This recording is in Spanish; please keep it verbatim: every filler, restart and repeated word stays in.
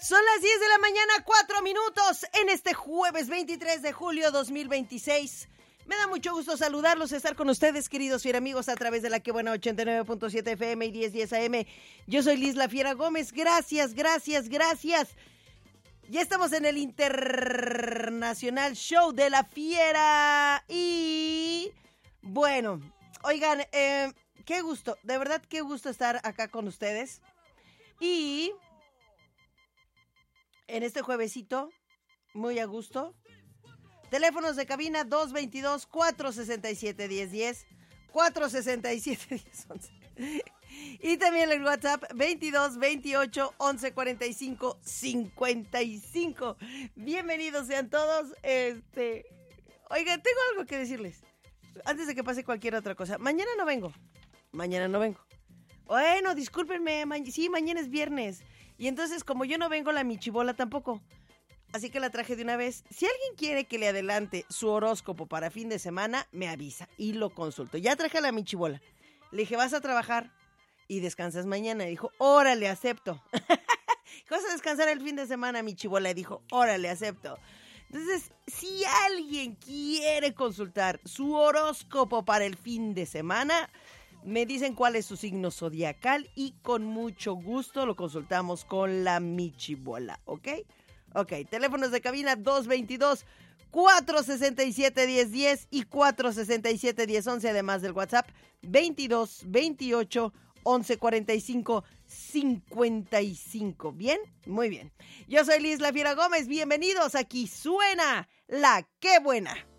Son las diez de la mañana, cuatro minutos, en este jueves veintitrés de julio dos mil veintiséis. Me da mucho gusto saludarlos, estar con ustedes, queridos fieramigos, a través de la Que Buena ochenta y nueve punto siete F M y diez diez A M. Yo soy Liz La Fiera Gómez. Gracias, gracias, gracias. Ya estamos en el Internacional Show de la Fiera. Y bueno, oigan, eh, qué gusto, de verdad qué gusto estar acá con ustedes. Y en este juevesito, muy a gusto. Teléfonos de cabina dos veintidós, cuatro sesenta y siete, diez diez, cuatro sesenta y siete, diez once. Y también el WhatsApp veintidós, veintiocho, once, cuarenta y cinco, cincuenta y cinco. Bienvenidos sean todos. Este, oigan, tengo algo que decirles antes de que pase cualquier otra cosa. Mañana no vengo. Mañana no vengo. Bueno, discúlpenme, ma- sí, mañana es viernes. Y entonces, como yo no vengo, la michibola tampoco. Así que la traje de una vez. Si alguien quiere que le adelante su horóscopo para fin de semana, me avisa y lo consulto. Ya traje a la michibola. Le dije, ¿vas a trabajar y descansas mañana? Y dijo, órale, acepto. ¿Vas a descansar el fin de semana, michibola? Y dijo, órale, acepto. Entonces, si alguien quiere consultar su horóscopo para el fin de semana, me dicen cuál es su signo zodiacal y con mucho gusto lo consultamos con la michibola, ¿ok? Ok, teléfonos de cabina dos veintidós, cuatro sesenta y siete, diez diez y cuatro sesenta y siete, diez once, además del WhatsApp veintidós, veintiocho, once, cuarenta y cinco, cincuenta y cinco. ¿Bien? Muy bien. Yo soy Liz La Fiera Gómez, bienvenidos, aquí suena La Que Buena.